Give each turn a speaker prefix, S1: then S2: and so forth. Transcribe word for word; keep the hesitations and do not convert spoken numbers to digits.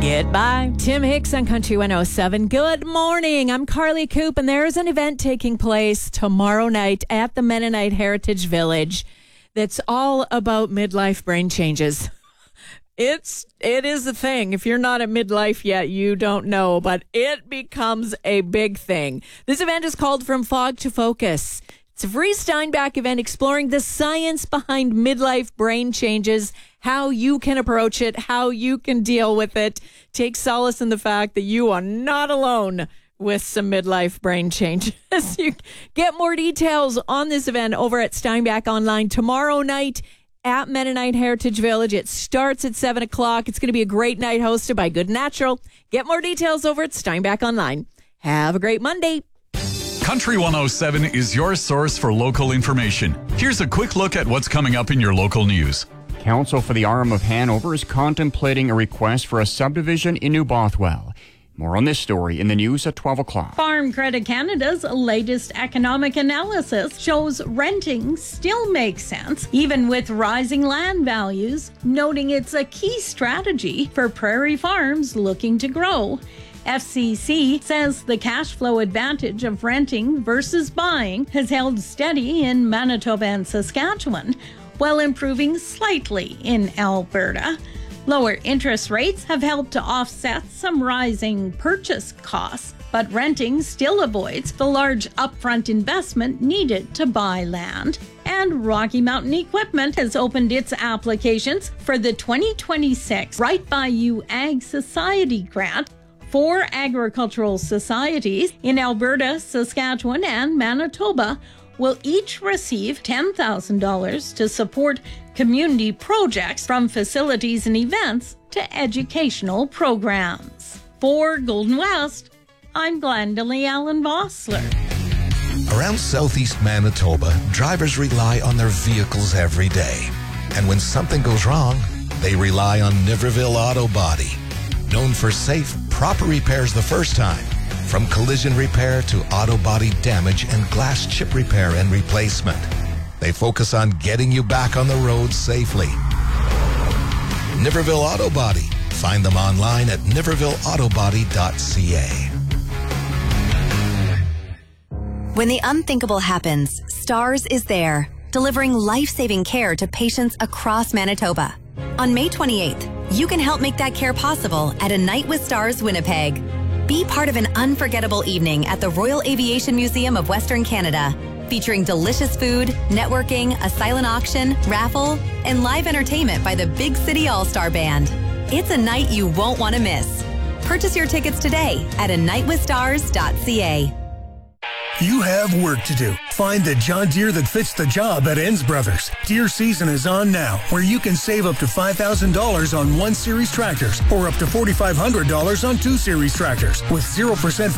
S1: Get by. Tim Hicks on Country one oh seven. Good morning. I'm Carly Coop, and there's an event taking place tomorrow night at the Mennonite Heritage Village that's all about midlife brain changes. It's, it is a thing. If you're not at midlife yet, you don't know, but it becomes a big thing. This event is called From Fog to Focus. It's a free Steinbach event exploring the science behind midlife brain changes, how you can approach it, how you can deal with it. Take solace in the fact that you are not alone with some midlife brain changes. You get more details on this event over at Steinbach Online tomorrow night at Mennonite Heritage Village. It starts at seven o'clock. It's going to be a great night hosted by Good Natural. Get more details over at Steinbach Online. Have a great Monday.
S2: Country one oh seven is your source for local information. Here's a quick look at what's coming up in your local news.
S3: Council for the Arm of Hanover is contemplating a request for a subdivision in New Bothwell. More on this story in the news at twelve o'clock.
S4: Farm Credit Canada's latest economic analysis shows renting still makes sense, even with rising land values, noting it's a key strategy for prairie farms looking to grow. F C C says the cash flow advantage of renting versus buying has held steady in Manitoba and Saskatchewan, while improving slightly in Alberta. Lower interest rates have helped to offset some rising purchase costs, but renting still avoids the large upfront investment needed to buy land. And Rocky Mountain Equipment has opened its applications for the twenty twenty-six Right By You Ag Society grant. Four agricultural societies in Alberta, Saskatchewan, and Manitoba will each receive ten thousand dollars to support community projects, from facilities and events to educational programs. For Golden West, I'm Glendalee Allen Vossler.
S5: Around southeast Manitoba, drivers rely on their vehicles every day. And when something goes wrong, they rely on Niverville Auto Body. Known for safe, proper repairs the first time. From collision repair to auto body damage and glass chip repair and replacement. They focus on getting you back on the road safely. Niverville Auto Body. Find them online at niverville auto body dot c a.
S6: When the unthinkable happens, STARS is there, delivering life-saving care to patients across Manitoba. On May twenty-eighth, you can help make that care possible at A Night with Stars Winnipeg. Be part of an unforgettable evening at the Royal Aviation Museum of Western Canada, featuring delicious food, networking, a silent auction, raffle, and live entertainment by the Big City All-Star Band. It's a night you won't want to miss. Purchase your tickets today at a night with stars dot c a.
S7: You have work to do. Find the John Deere that fits the job at Enns Brothers. Deere season is on now, where you can save up to five thousand dollars on one series tractors or up to four thousand five hundred dollars on two series tractors with zero percent